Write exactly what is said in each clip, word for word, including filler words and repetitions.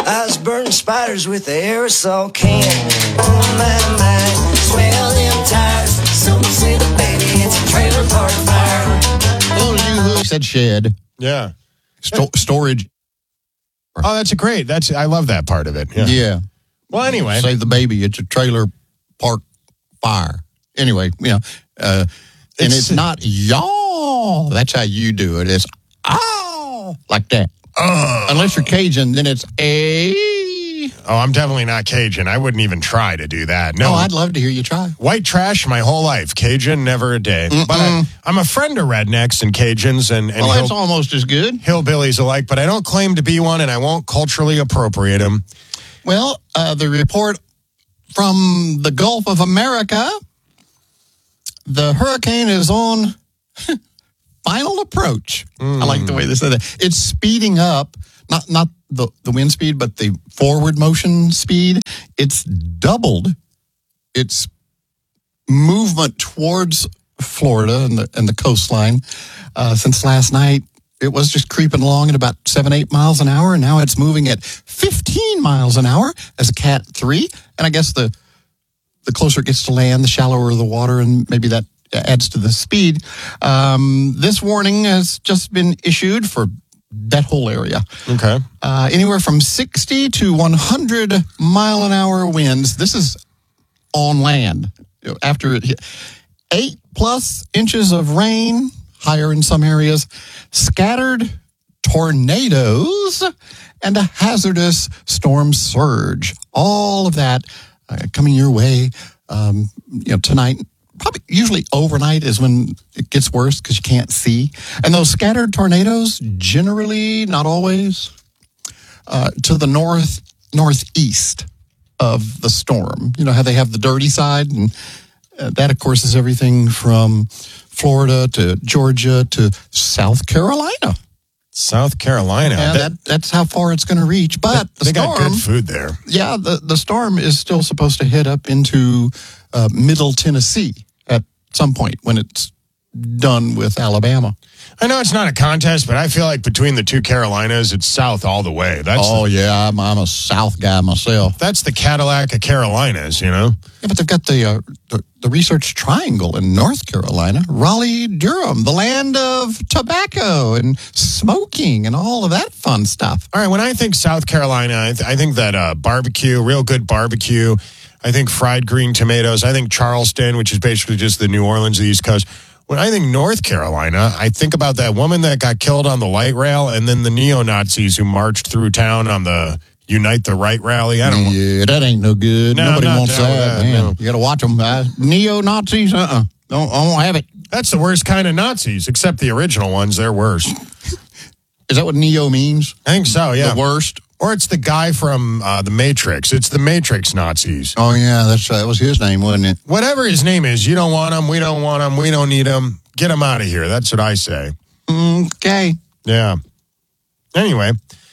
I was burning spiders with the aerosol can. Oh my, my, smell them tires. Some say the baby, it's a trailer park fire. Oh, you who said shed. Yeah. Sto- storage. Oh, that's a great. That's I love that part of it. Yeah. Yeah. Well, anyway. Save the baby. It's a trailer park fire. Anyway, you know, uh, and It's- it's not y'all. That's how you do it. It's oh, like that. Uh, Unless you're Cajun, then it's a. oh, I'm definitely not Cajun. I wouldn't even try to do that. No. Oh, I'd love to hear you try. White trash my whole life. Cajun, never a day. Mm-mm. But I, I'm a friend of rednecks and Cajuns and, and Well, that's hill, almost as good. hillbillies alike, but I don't claim to be one, and I won't culturally appropriate them. Well, uh, the report from the Gulf of America, the hurricane is on final approach. Mm. I like the way they said that. It's speeding up, not not the, the wind speed, but the forward motion speed. It's doubled its movement towards Florida and the, and the coastline uh, since last night. It was just creeping along at about seven, eight miles an hour, and now it's moving at fifteen miles an hour as a Cat three. And I guess the the closer it gets to land, the shallower the water, and maybe that adds to the speed. Um, this warning has just been issued for that whole area. Okay. Uh, anywhere from sixty to one hundred mile an hour winds. This is on land. After it hit eight plus inches of rain, higher in some areas, scattered tornadoes, and a hazardous storm surge. All of that uh, coming your way, um, you know, tonight. Probably usually overnight is when it gets worse because you can't see. And those scattered tornadoes, generally, not always, uh, to the north, northeast of the storm. You know how they have the dirty side, and uh, that, of course, is everything from Florida to Georgia to South Carolina. South Carolina. Yeah, that, that, that's how far it's going to reach. But the they storm, got good food there. yeah, the, the storm is still supposed to hit up into uh, Middle Tennessee at some point when it's done with Alabama. I know it's not a contest, but I feel like between the two Carolinas, it's south all the way. That's Oh, the, yeah, I'm, I'm a South guy myself. that's the Cadillac of Carolinas, you know? Yeah, but they've got the, uh, the the Research Triangle in North Carolina, Raleigh, Durham, the land of tobacco and smoking and all of that fun stuff. All right, when I think South Carolina, I, th- I think that uh, barbecue, real good barbecue. I think fried green tomatoes. I think Charleston, which is basically just the New Orleans of the East Coast. When I think North Carolina, I think about that woman that got killed on the light rail and then the neo-Nazis who marched through town on the Unite the Right rally. I don't know. Yeah, that ain't no good. No, Nobody I'm not wants down with that, that, man. no. You got to watch them. Uh, neo-Nazis, uh-uh. Don't, I won't have it. That's the worst kind of Nazis, except the original ones. They're worse. Is that what neo means? I think so, yeah. The worst? Or it's the guy from uh, The Matrix. It's the Matrix Nazis. Oh, yeah, that's uh, that was his name, wasn't it? Whatever his name is, you don't want him, we don't want him, we don't need him. Get him out of here. That's what I say. Okay. Yeah. Anyway,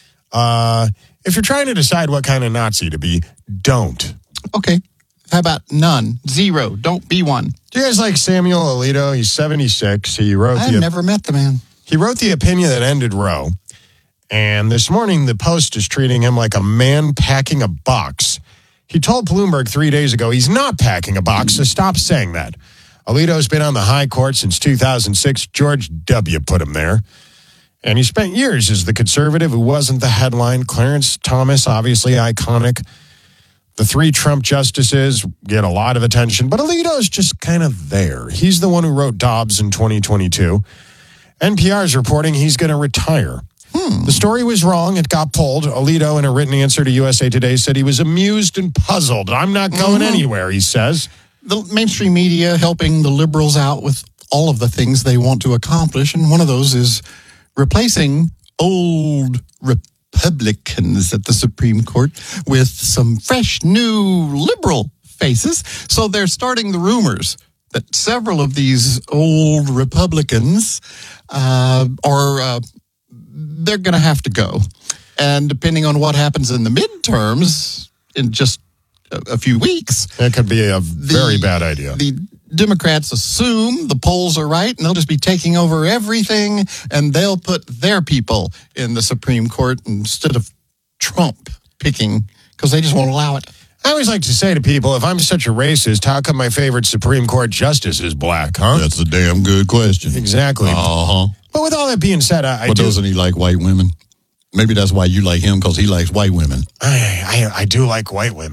uh, if you're trying to decide what kind of Nazi to be, don't. Okay. How about none? Zero. Don't be one. Do you guys like Samuel Alito? He's seventy-six. He wrote I've the never met the man. he wrote the opinion that ended Roe. And this morning, the Post is treating him like a man packing a box. He told Bloomberg three days ago he's not packing a box, so stop saying that. Alito's been on the high court since two thousand six. George W. put him there. And he spent years as the conservative who wasn't the headline. Clarence Thomas, obviously iconic. The three Trump justices get a lot of attention, but Alito's just kind of there. He's the one who wrote Dobbs in twenty twenty-two. N P R is reporting he's going to retire. Hmm. The story was wrong. It got pulled. Alito, in a written answer to U S A Today, said he was amused and puzzled. I'm not going mm-hmm. anywhere, he says. The mainstream media helping the liberals out with all of the things they want to accomplish, and one of those is replacing old Republicans at the Supreme Court with some fresh, new liberal faces. So they're starting the rumors that several of these old Republicans uh, are uh, they're going to have to go. And depending on what happens in the midterms in just a, a few weeks, that could be a very the, bad idea. The Democrats assume the polls are right, and they'll just be taking over everything, and they'll put their people in the Supreme Court instead of Trump. picking because they just won't allow it. I always like to say to people, if I'm such a racist, how come my favorite Supreme Court justice is black, huh? That's a damn good question. Exactly. Uh-huh. But with all that being said, I, I But do... doesn't he like white women? Maybe that's why you like him, because he likes white women. I, I, I do like white women.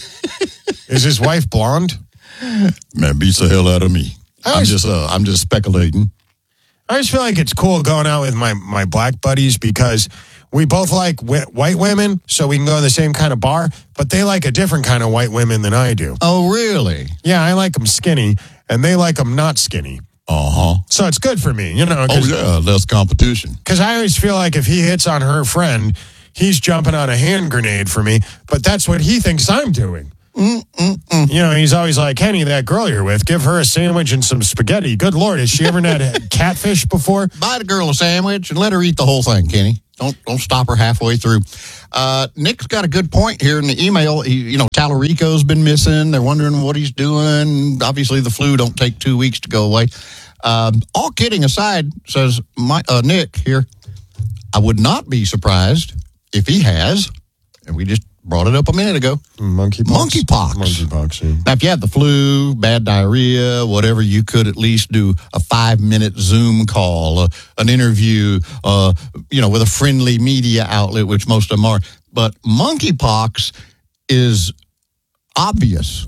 Is his wife blonde? Man, beats the hell out of me. I I'm always- just uh, I'm just speculating. I just feel like it's cool going out with my, my black buddies because we both like wh- white women, so we can go to the same kind of bar, but they like a different kind of white women than I do. Oh, really? Yeah, I like them skinny, and they like them not skinny. Uh-huh. So it's good for me, you know. Oh, yeah, less competition. Because I always feel like if he hits on her friend, he's jumping on a hand grenade for me, but that's what he thinks I'm doing. Mm-mm-mm. You know, he's always like, Henny, that girl you're with, give her a sandwich and some spaghetti. Good Lord, has she ever had catfish before? Buy the girl a sandwich and let her eat the whole thing, Kenny. Don't don't stop her halfway through. Uh, Nick's got a good point here in the email. He, you know, Tallarico's been missing. They're wondering what he's doing. Obviously, the flu don't take two weeks to go away. Um, all kidding aside, says my, uh, Nick here, I would not be surprised if he has, and we just brought it up a minute ago, Monkeypox. Monkeypox. Monkeypox, yeah. Now, if you have the flu, bad diarrhea, whatever, you could at least do a five-minute Zoom call, uh, an interview, uh, you know, with a friendly media outlet, which most of them are. But monkeypox is obvious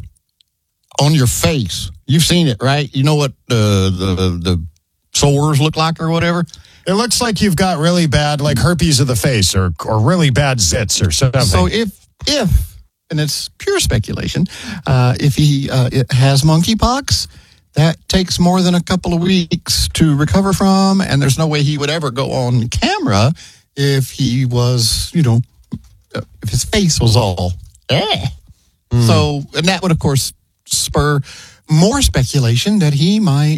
on your face. You've seen it, right? You know what uh, the the sores look like or whatever? It looks like you've got really bad, like herpes of the face or or really bad zits or something. So if, if, and it's pure speculation, uh, if he uh, has monkeypox, that takes more than a couple of weeks to recover from, and there's no way he would ever go on camera if he was, you know, uh, if his face was all, eh. Mm. So, and that would, of course, spur more speculation that he might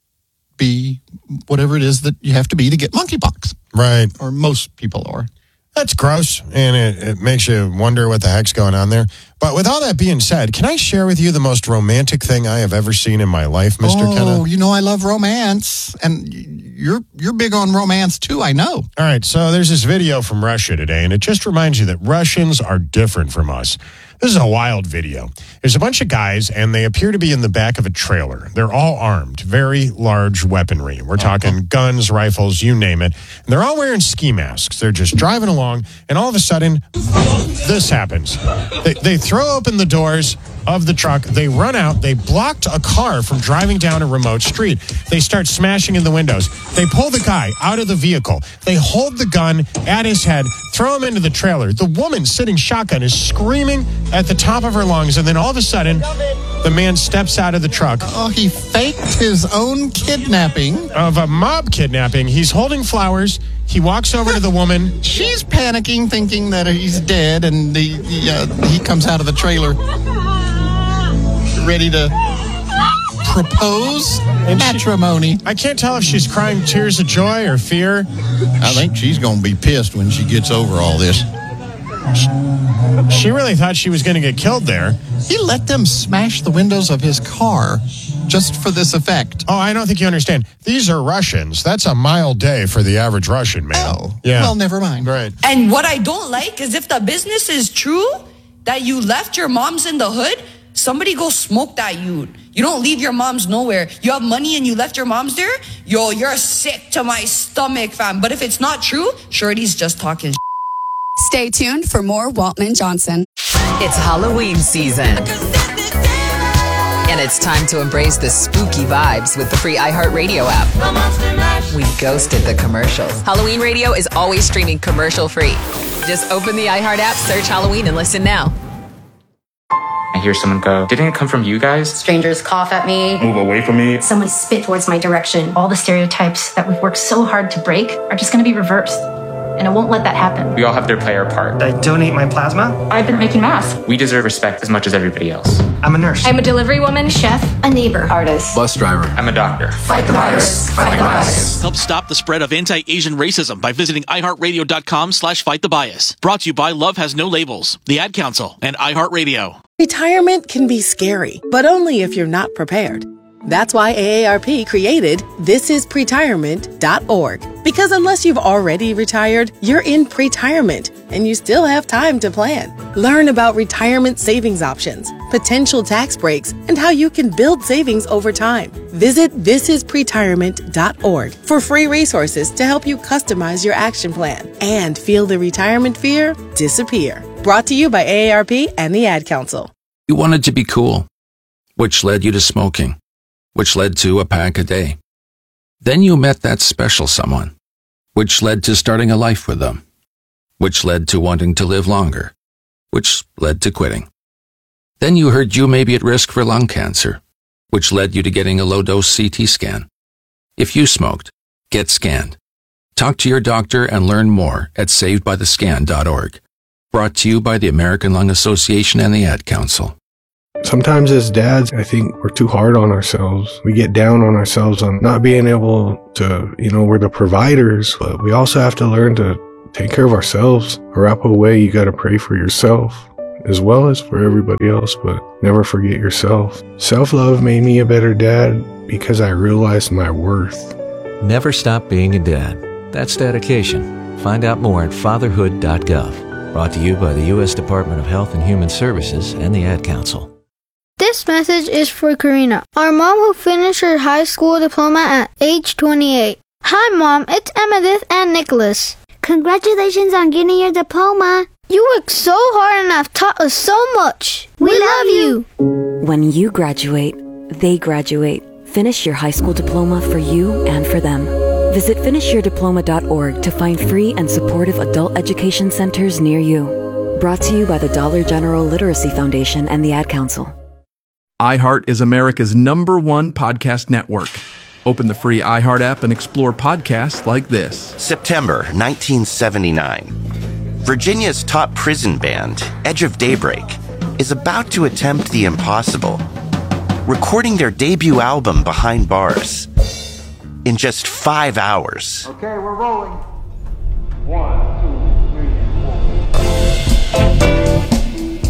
be whatever it is that you have to be to get monkeypox. Right. Or most people are. That's gross, and it, it makes you wonder what the heck's going on there. But with all that being said, can I share with you the most romantic thing I have ever seen in my life, Mister Oh, Kenna? you know I love romance, and you're you're big on romance too, I know. All right, so there's this video from Russia today, and it just reminds you that Russians are different from us. This is a wild video. There's a bunch of guys, and they appear to be in the back of a trailer. They're all armed, very large weaponry. We're talking uh-huh. guns, rifles, you name it. And they're all wearing ski masks. They're just driving along, and all of a sudden, this happens. They, they throw open the doors of the truck. They run out. They blocked a car from driving down a remote street. They start smashing in the windows. They pull the guy out of the vehicle. They hold the gun at his head, throw him into the trailer. The woman sitting shotgun is screaming at the top of her lungs, and then all of a sudden, the man steps out of the truck. Oh, he faked his own kidnapping. Of a mob kidnapping. He's holding flowers. He walks over to the woman. She's panicking, thinking that he's dead, and the, the, uh, he comes out of the trailer ready to propose And she- matrimony. I can't tell if she's crying tears of joy or fear. I think she's going to be pissed when she gets over all this. She really thought she was going to get killed there. He let them smash the windows of his car just for this effect. Oh, I don't think you understand. These are Russians. That's a mild day for the average Russian man. Oh, yeah. well, never mind. Right. And what I don't like is if the business is true, that you left your moms in the hood, somebody go smoke that youth. You don't leave your moms nowhere. You have money and you left your moms there? Yo, you're sick to my stomach, fam. But if it's not true, Shorty's just talking. Stay tuned for more Waltman Johnson. It's Halloween season. And it's time to embrace the spooky vibes with the free iHeartRadio app. We ghosted the commercials. Halloween Radio is always streaming commercial free. Just open the iHeart app, search Halloween, and listen now. I hear someone go, didn't it come from you guys? Strangers cough at me. Move away from me. Someone spit towards my direction. All the stereotypes that we've worked so hard to break are just going to be reversed. And I won't let that happen. We all have to play our part. I donate my plasma. I've been making masks. We deserve respect as much as everybody else. I'm a nurse. I'm a delivery woman, chef, a neighbor, artist. Bus driver. I'm a doctor. Fight the virus. Fight the bias. Help stop the spread of anti-Asian racism by visiting iHeartRadio.com slash fight the bias. Brought to you by Love Has No Labels, the Ad Council, and iHeartRadio. Retirement can be scary, but only if you're not prepared. That's why A A R P created this is pretirement dot org. Because unless you've already retired, you're in pretirement and you still have time to plan. Learn about retirement savings options, potential tax breaks, and how you can build savings over time. Visit this is pretirement dot org for free resources to help you customize your action plan and feel the retirement fear disappear. Brought to you by A A R P and the Ad Council. You wanted to be cool, which led you to smoking, which led to a pack a day. Then you met that special someone, which led to starting a life with them, which led to wanting to live longer, which led to quitting. Then you heard you may be at risk for lung cancer, which led you to getting a low-dose C T scan. If you smoked, get scanned. Talk to your doctor and learn more at saved by the scan dot org. Brought to you by the American Lung Association and the Ad Council. Sometimes as dads, I think we're too hard on ourselves. We get down on ourselves on not being able to, you know, we're the providers, but we also have to learn to take care of ourselves. Or up away, you got to pray for yourself as well as for everybody else, but never forget yourself. Self-love made me a better dad because I realized my worth. Never stop being a dad. That's dedication. Find out more at fatherhood dot gov. Brought to you by the U S Department of Health and Human Services and the Ad Council. This message is for Karina, our mom who finished her high school diploma at age twenty-eight. Hi, Mom. It's Emmettith and Nicholas. Congratulations on getting your diploma. You worked so hard and have taught us so much. We, we love you. When you graduate, they graduate. Finish your high school diploma for you and for them. Visit finish your diploma dot org to find free and supportive adult education centers near you. Brought to you by the Dollar General Literacy Foundation and the Ad Council. iHeart is America's number one podcast network. Open the free iHeart app and explore podcasts like this. September nineteen seventy-nine. Virginia's top prison band, Edge of Daybreak, is about to attempt the impossible, recording their debut album Behind Bars in just five hours. Okay, we're rolling. One, two,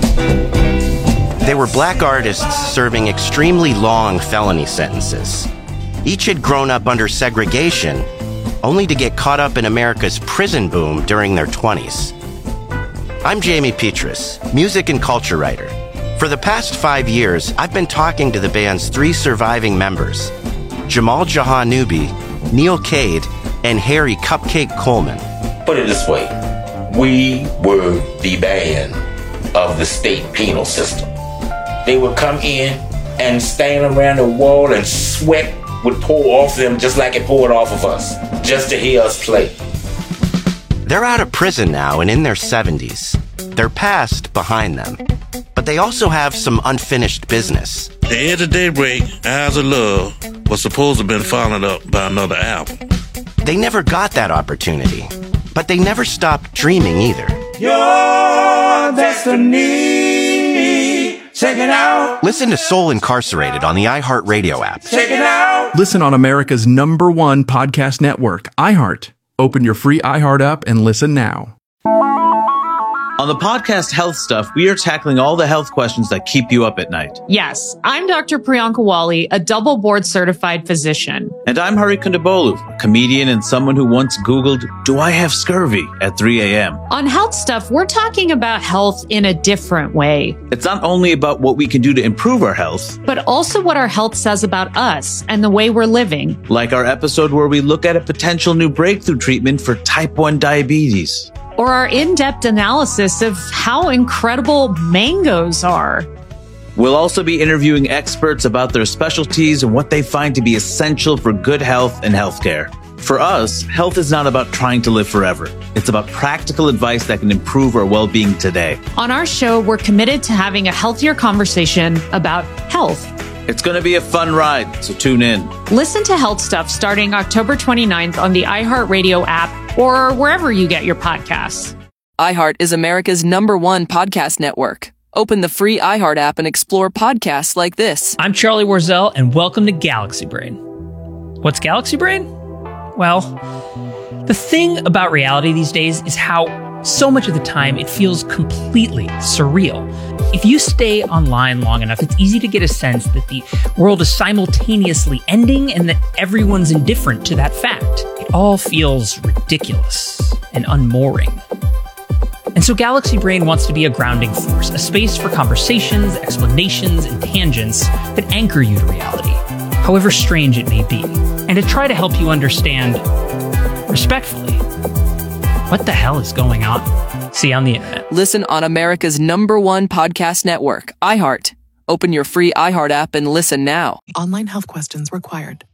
three, four. They were black artists serving extremely long felony sentences. Each had grown up under segregation, only to get caught up in America's prison boom during their twenties. I'm Jamie Petrus, music and culture writer. For the past five years, I've been talking to the band's three surviving members, Jamal Jahanoubi, Neil Cade, and Harry Cupcake Coleman. Put it this way, we were the band of the state penal system. They would come in and stand around the wall and sweat would pour off them just like it poured off of us, just to hear us play. They're out of prison now and in their seventies. Their past behind them. But they also have some unfinished business. The Edge of Daybreak, Eyes of Love, was supposed to have been followed up by another album. They never got that opportunity, but they never stopped dreaming either. Your destiny, check it out. Listen to Soul Incarcerated on the iHeartRadio app. Check it out. Listen on America's number one podcast network, iHeart. Open your free iHeart app and listen now. On the podcast Health Stuff, we are tackling all the health questions that keep you up at night. Yes, I'm Doctor Priyanka Wali, a double board certified physician. And I'm Hari Kondabolu, a comedian and someone who once Googled, do I have scurvy at three a.m. On Health Stuff, we're talking about health in a different way. It's not only about what we can do to improve our health, but also what our health says about us and the way we're living. Like our episode where we look at a potential new breakthrough treatment for type one diabetes. Or our in-depth analysis of how incredible mangoes are. We'll also be interviewing experts about their specialties and what they find to be essential for good health and healthcare. For us, health is not about trying to live forever. It's about practical advice that can improve our well-being today. On our show, we're committed to having a healthier conversation about health. It's going to be a fun ride, so tune in. Listen to Health Stuff starting October twenty-ninth on the iHeartRadio app or wherever you get your podcasts. iHeart is America's number one podcast network. Open the free iHeart app and explore podcasts like this. I'm Charlie Warzel, and welcome to Galaxy Brain. What's Galaxy Brain? Well, the thing about reality these days is how So much of the time, it feels completely surreal. If you stay online long enough, it's easy to get a sense that the world is simultaneously ending and that everyone's indifferent to that fact. It all feels ridiculous and unmooring. And so Galaxy Brain wants to be a grounding force, a space for conversations, explanations, and tangents that anchor you to reality, however strange it may be, and to try to help you understand, respectfully, what the hell is going on? See you on the internet. Listen on America's number one podcast network, iHeart. Open your free iHeart app and listen now. Online health questions required.